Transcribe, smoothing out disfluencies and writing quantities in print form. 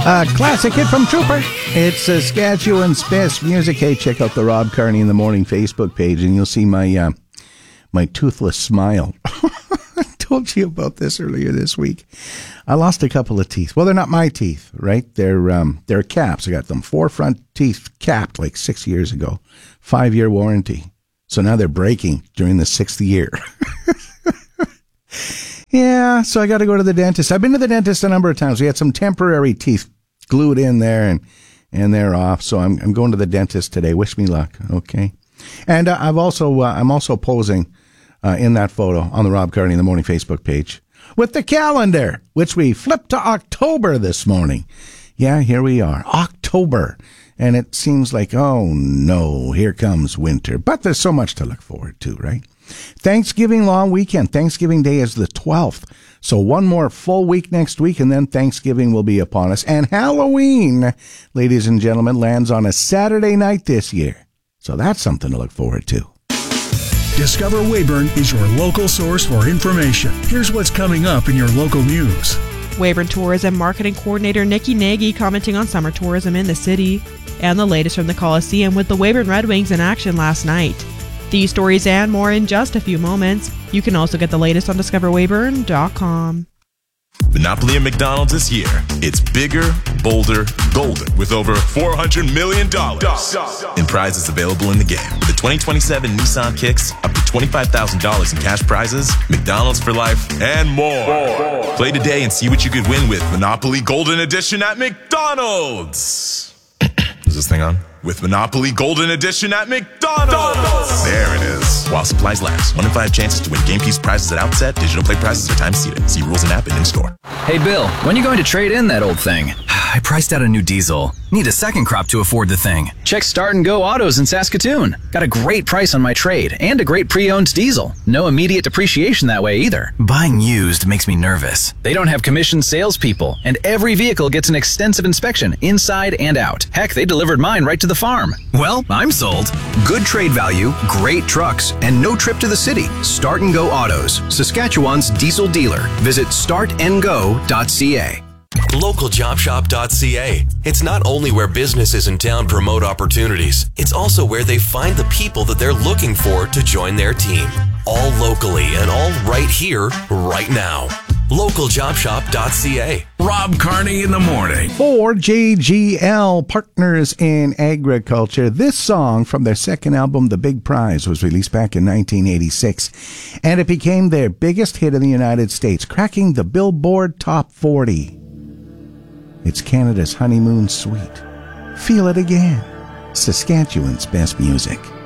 Classic hit from Trooper. It's Saskatchewan's best music. Hey, check out the Rob Carney in the Morning Facebook page, and you'll see my my toothless smile. I told you about this earlier this week. I lost a couple of teeth. Well, they're not my teeth, right? They're caps. I got them 4 front teeth capped like 6 years ago. 5-year warranty. So now they're breaking during the 6th year. Yeah, so I got to go to the dentist. I've been to the dentist a number of times. We had some temporary teeth glued in there, and they're off. So I'm going to the dentist today. Wish me luck, okay? And I'm also posing in that photo on the Rob Carney in the Morning Facebook page with the calendar, which we flipped to October this morning. Yeah, here we are, October. And it seems like, oh no, here comes winter. But there's so much to look forward to, right? Thanksgiving long weekend. Thanksgiving Day is the 12th. So one more full week next week, and then Thanksgiving will be upon us. And Halloween, ladies and gentlemen, lands on a Saturday night this year. So that's something to look forward to. Discover Weyburn is your local source for information. Here's what's coming up in your local news. Weyburn Tourism Marketing Coordinator Nikki Nagy commenting on summer tourism in the city. And the latest from the Coliseum with the Weyburn Red Wings in action last night. These stories and more in just a few moments. You can also get the latest on discoverweyburn.com. Monopoly at McDonald's this year. It's bigger, bolder, golden with over $400 million in prizes available in the game. With the 2027 Nissan Kicks, up to $25,000 in cash prizes, McDonald's for life, and more. Play today and see what you could win with Monopoly Golden Edition at McDonald's. Is this thing on? With Monopoly Golden Edition at McDonald's. There it is. While supplies last. 1 in 5 chances to win game piece prizes at outset. Digital play prizes are time seated. See rules and app and in-store. Hey, Bill, when are you going to trade in that old thing? I priced out a new diesel. Need a second crop to afford the thing. Check Start and Go Autos in Saskatoon. Got a great price on my trade and a great pre-owned diesel. No immediate depreciation that way either. Buying used makes me nervous. They don't have commissioned salespeople, and every vehicle gets an extensive inspection inside and out. Heck, they delivered mine right to the farm. Well, I'm sold. Good trade value, great trucks, and no trip to the city. Start and Go Autos, Saskatchewan's diesel dealer. Visit startandgo.ca. LocalJobShop.ca. It's not only where businesses in town promote opportunities, it's also where they find the people that they're looking for to join their team. All locally and all right here, right now. LocalJobShop.ca. Rob Carney in the Morning. For JGL, Partners in Agriculture, this song from their second album, The Big Prize, was released back in 1986, and it became their biggest hit in the United States, cracking the Billboard Top 40. It's Canada's honeymoon suite. Feel it again. Saskatchewan's best music.